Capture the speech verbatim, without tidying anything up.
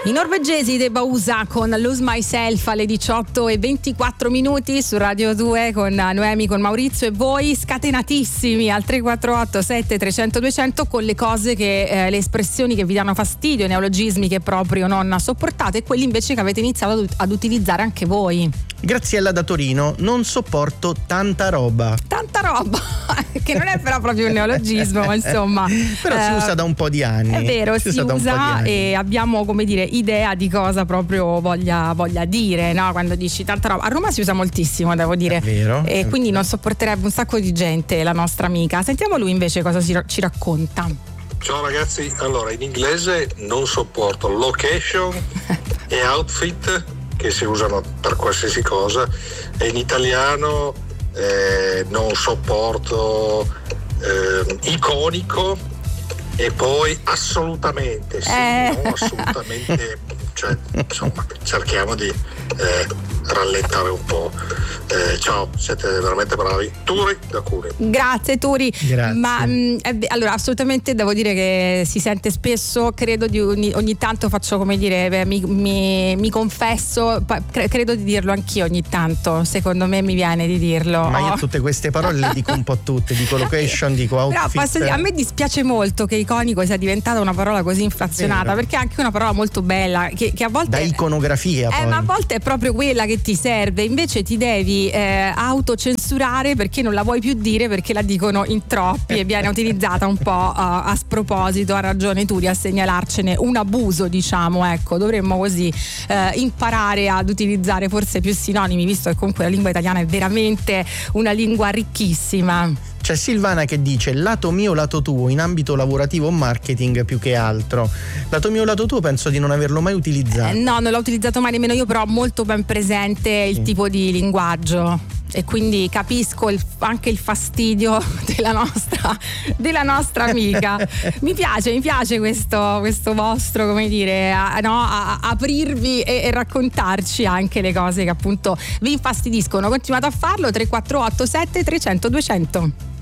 I norvegesi dei Bausa con Lose Myself alle diciotto e ventiquattro minuti su Radio due con Noemi, con Maurizio e voi scatenatissimi al tre quattro otto sette tre zero zero due zero zero con le cose che eh, le espressioni che vi danno fastidio, i neologismi che proprio non sopportate e quelli invece che avete iniziato ad, ad utilizzare anche voi. Graziella da Torino: non sopporto tanta roba. Tanta roba, che non è però proprio un neologismo, ma insomma. Però eh, si usa da un po' di anni. È vero, si, si usa, usa e abbiamo, come dire, idea di cosa proprio voglia, voglia dire, no? Quando dici tanta roba. A Roma si usa moltissimo, devo dire. È vero. E è quindi vero. Non sopporterebbe un sacco di gente la nostra amica. Sentiamo lui invece cosa ci, ci racconta. Ciao ragazzi, allora in inglese non sopporto location e outfit, che si usano per qualsiasi cosa, e in italiano eh, non sopporto eh, iconico e poi assolutamente sì, eh. no, assolutamente, cioè insomma cerchiamo di eh, rallentare un po'. Eh, ciao, siete veramente bravi. Turi da Cuneo. Grazie Turi. Grazie. Ma mh, eh, allora assolutamente devo dire che si sente spesso, credo di ogni, ogni tanto faccio, come dire, beh, mi, mi, mi confesso, cre- credo di dirlo anch'io ogni tanto, secondo me mi viene di dirlo. Ma io oh. tutte queste parole le dico un po' tutte, dico location, dico outfit. Però posso dire, a me dispiace molto che iconico sia diventata una parola così inflazionata, Vero. perché è anche una parola molto bella che, che a volte da iconografia eh, poi. ma a volte è proprio quella che ti serve, invece ti devi eh, autocensurare perché non la vuoi più dire, perché la dicono in troppi e viene utilizzata un po' uh, a sproposito. Ha ragione Turi a segnalarcene un abuso, diciamo, ecco, dovremmo così eh, imparare ad utilizzare forse più sinonimi, visto che comunque la lingua italiana è veramente una lingua ricchissima. C'è Silvana che dice lato mio, lato tuo, in ambito lavorativo o marketing più che altro. Lato mio, lato tuo penso di non averlo mai utilizzato. Eh, no, non l'ho utilizzato mai nemmeno io, però ho molto ben presente il sì. tipo di linguaggio e quindi capisco il, anche il fastidio della nostra, della nostra amica. mi piace, mi piace questo, questo vostro, come dire, a, no, a, a aprirvi e, e raccontarci anche le cose che appunto vi infastidiscono. Continuate a farlo. Tre quattro otto sette tre zero zero due zero zero.